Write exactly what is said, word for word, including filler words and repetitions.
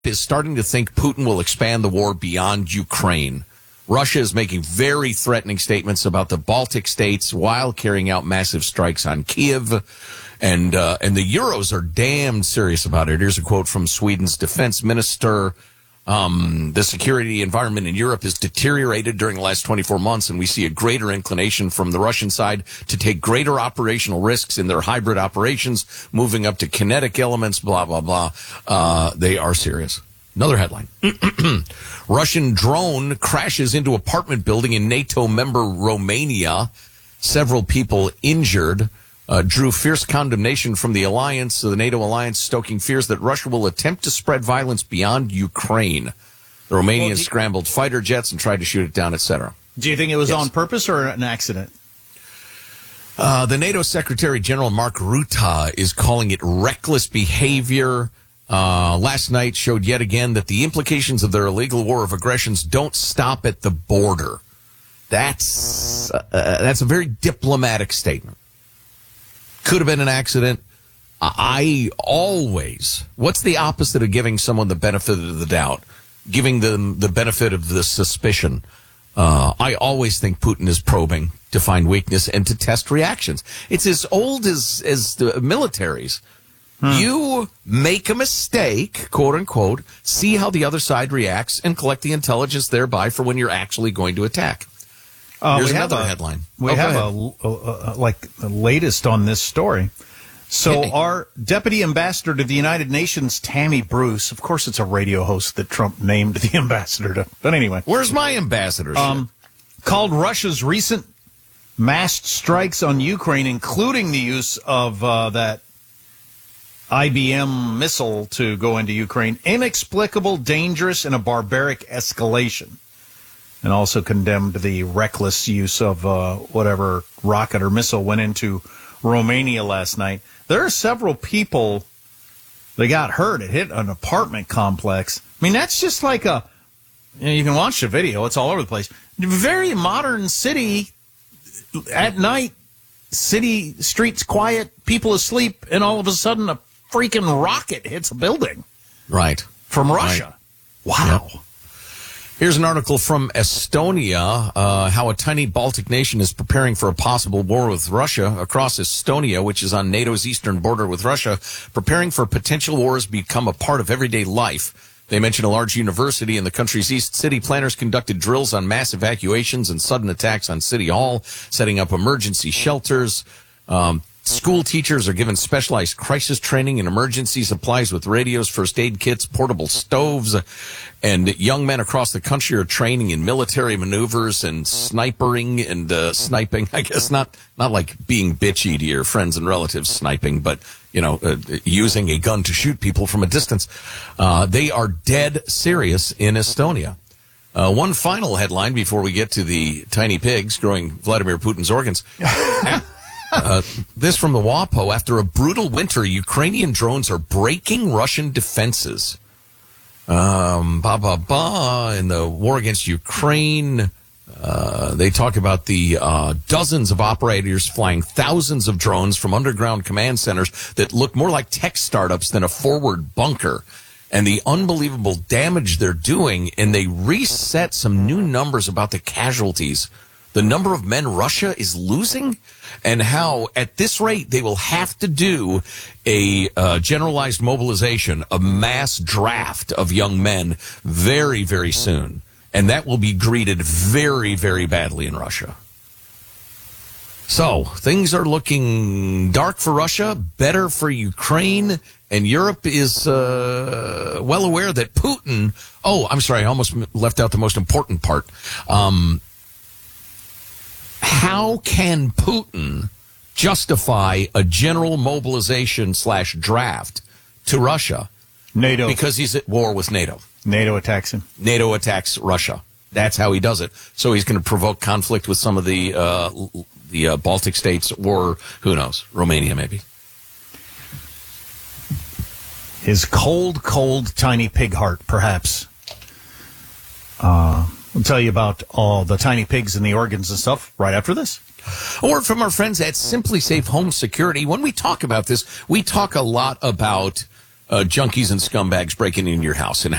is starting to think Putin will expand the war beyond Ukraine. Russia is making very threatening statements about the Baltic states while carrying out massive strikes on Kiev. And uh, and the Euros are damn serious about it. Here's a quote from Sweden's defense minister. Um, the security environment in Europe has deteriorated during the last twenty-four months, and we see a greater inclination from the Russian side to take greater operational risks in their hybrid operations, moving up to kinetic elements, blah, blah, blah. Uh, they are serious. Another headline. Russian drone crashes into apartment building in NATO member Romania. Several people injured. Uh, drew fierce condemnation from the alliance, the NATO alliance, stoking fears that Russia will attempt to spread violence beyond Ukraine. The Romanians well, he, scrambled fighter jets and tried to shoot it down, et cetera. Do you think it was yes. on purpose or an accident? Uh, the NATO Secretary General Mark Rutte is calling it reckless behavior. Uh, last night showed yet again that the implications of their illegal war of aggressions don't stop at the border. That's uh, that's a very diplomatic statement. Could have been an accident. I always, what's the opposite of giving someone the benefit of the doubt? Giving them the benefit of the suspicion. Uh, I always think Putin is probing to find weakness and to test reactions. It's as old as, as the militaries. Hmm. You make a mistake, quote unquote, see how the other side reacts and collect the intelligence thereby for when you're actually going to attack. Uh, Here's we another have a, headline. We oh, have a, a, a like the latest on this story. So our deputy ambassador to the United Nations, Tammy Bruce, of course it's a radio host that Trump named the ambassador to. But anyway. Where's my ambassador? Um, called Russia's recent massed strikes on Ukraine, including the use of uh, that I B M missile to go into Ukraine, inexplicable, dangerous, and a barbaric escalation. And also condemned the reckless use of uh, whatever rocket or missile went into Romania last night. There are several people that got hurt. It hit an apartment complex. I mean, that's just like a, you know, you can watch the video. It's all over the place. Very modern city at night, city streets quiet, people asleep, and all of a sudden a freaking rocket hits a building. Right. From Russia. Right. Wow. Yep. Here's an article from Estonia, uh, how a tiny Baltic nation is preparing for a possible war with Russia. Across Estonia, which is on NATO's eastern border with Russia, preparing for potential wars become a part of everyday life. They mention a large university in the country's east. City planners conducted drills on mass evacuations and sudden attacks on City Hall, setting up emergency shelters. Um, School teachers are given specialized crisis training and emergency supplies with radios, first aid kits, portable stoves, and young men across the country are training in military maneuvers and snipering and uh, sniping. I guess not not like being bitchy to your friends and relatives sniping, but you know, uh, using a gun to shoot people from a distance. Uh, they are dead serious in Estonia. Uh, one final headline before we get to the tiny pigs growing Vladimir Putin's organs. Uh, this from the WAPO. After a brutal winter, Ukrainian drones are breaking Russian defenses. Um, ba ba ba. In the war against Ukraine, uh, they talk about the uh, dozens of operators flying thousands of drones from underground command centers that look more like tech startups than a forward bunker. And the unbelievable damage they're doing, and they reset some new numbers about the casualties. The number of men Russia is losing, and how at this rate they will have to do a uh, generalized mobilization, a mass draft of young men very, very soon. And that will be greeted very, very badly in Russia. So things are looking dark for Russia, better for Ukraine, and Europe is uh, well aware that Putin, oh, I'm sorry, I almost left out the most important part. Um How can Putin justify a general mobilization slash draft to Russia? NATO. Because he's at war with NATO. NATO attacks him. NATO attacks Russia. That's how he does it. So he's going to provoke conflict with some of the uh, the uh, Baltic states, or who knows, Romania maybe. His cold, cold, tiny pig heart, perhaps. Uh... We'll tell you about all the tiny pigs and the organs and stuff right after this. Or from our friends at Simply Safe Home Security. When we talk about this, we talk a lot about uh, junkies and scumbags breaking into your house and